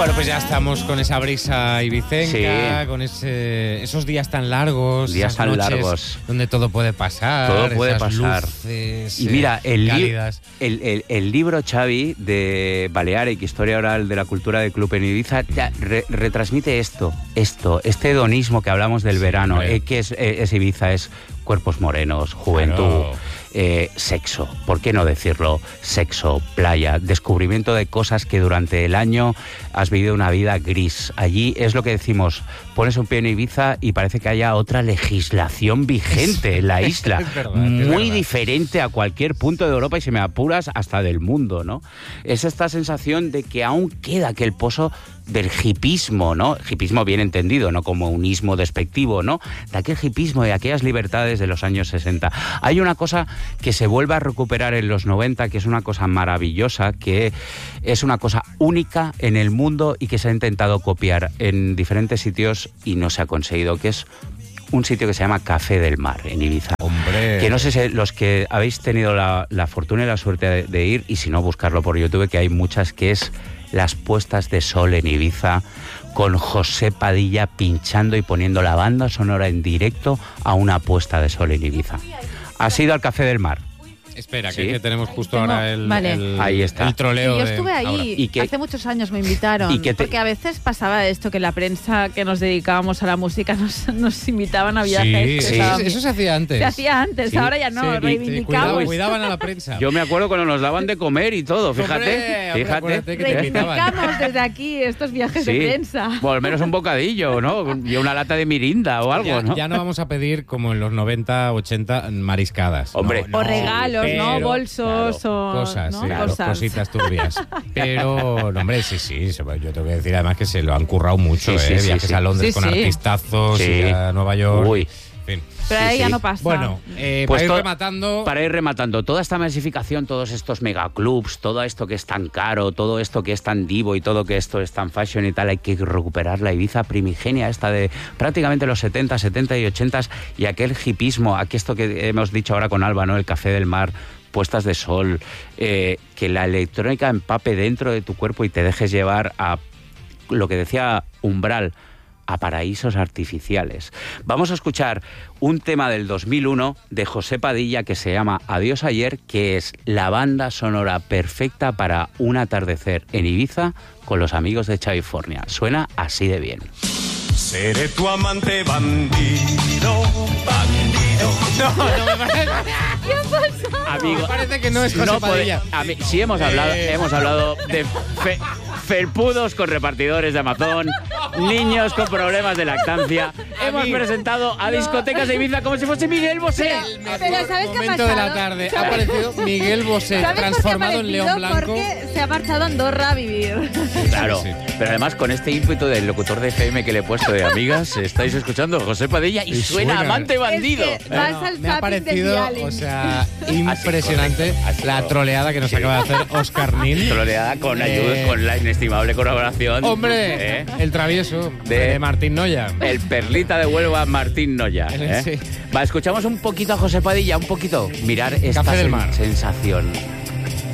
Bueno, pues ya estamos con esa brisa ibicenca, con esos días tan largos, días tan largos, donde todo puede pasar. Todo puede pasar. Luces, y mira, el libro, Xavi, de Balearic, Historia Oral de la Cultura del Club en Ibiza, retransmite este hedonismo que hablamos del verano, que es Ibiza, es cuerpos morenos, juventud, sexo, ¿por qué no decirlo? Sexo, playa, descubrimiento de cosas que durante el año has vivido una vida gris. Allí es lo que decimos, pones un pie en Ibiza y parece que haya otra legislación vigente en la isla, muy diferente a cualquier punto de Europa y, si me apuras, hasta del mundo, ¿no? Es esta sensación de que aún queda aquel pozo del hipismo, ¿no? Hipismo bien entendido, no como un ismo despectivo, ¿no? De aquel hipismo y aquellas libertades de los años 60. Hay una cosa que se vuelve a recuperar en los 90, que es una cosa maravillosa, que es una cosa única en el mundo y que se ha intentado copiar en diferentes sitios y no se ha conseguido, que es un sitio que se llama Café del Mar, en Ibiza. ¡Hombre! Que no sé si los que habéis tenido la fortuna y la suerte de ir, y si no, buscarlo por YouTube, que hay muchas, que es las puestas de sol en Ibiza, con José Padilla pinchando y poniendo la banda sonora en directo a una puesta de sol en Ibiza. ¿Has ido al Café del Mar? Espera, que tenemos justo ahora ahí está. El troleo. Yo estuve ahí, hace muchos años me invitaron, porque a veces pasaba esto, que la prensa que nos dedicábamos a la música nos invitaban a viajes. Sí, eso se hacía antes. Se hacía antes, ahora ya no, reivindicamos. Cuidaban a la prensa. Yo me acuerdo cuando nos daban de comer y todo, fíjate. Reivindicamos desde aquí estos viajes de prensa. Bueno, al menos un bocadillo, ¿no? Y una lata de mirinda o algo, ¿no? Ya no vamos a pedir, como en los 90, 80, mariscadas. Hombre. O regalos. ¿no? Bolsos o cosas, ¿no? Cosas. Cositas turbias. Pero, no, hombre, sí. Yo tengo que decir además que se lo han currado mucho, viajes a Londres con artistazos y a Nueva York. Uy. En fin. Pero ahí ya no pasa. Bueno, pues para ir rematando, toda esta masificación, todos estos megaclubs, todo esto que es tan caro, todo esto que es tan divo y todo que esto es tan fashion y tal, hay que recuperar la Ibiza primigenia, esta de prácticamente los 70 y 80 y aquel hipismo, aquí esto que hemos dicho ahora con Alba, ¿no? El Café del Mar, puestas de sol, que la electrónica empape dentro de tu cuerpo y te dejes llevar a lo que decía Umbral, a paraísos artificiales. Vamos a escuchar un tema del 2001 de José Padilla que se llama Adiós Ayer, que es la banda sonora perfecta para un atardecer en Ibiza con los amigos de California. Suena así de bien. Seré tu amante bandido. No me parece. ¿Qué pasa? Amigo, me parece que no es José Padilla. Sí, hemos hablado de felpudos con repartidores de Amazon, niños con problemas de lactancia. Hemos presentado a discotecas de Ibiza como si fuese Miguel Bosé. Pero ¿sabes qué ha momento pasado? De la tarde ha aparecido Miguel Bosé, transformado en León Blanco. Porque se ha marchado a Andorra a vivir. Claro, pero además con este ímpetu del locutor de FM que le he puesto de amigas, estáis escuchando a José Padilla y suena Amante Bandido. Es que vas al me ha parecido, impresionante la troleada que nos acaba de hacer Oscar Nin. Troleada con ayuda, con la inestimable colaboración. ¡Hombre! El travieso de Martín Noya. El perlita de Huelva, Martín Noya. Sí. Va, escuchamos un poquito a José Padilla, un poquito. Mirar esta sensación.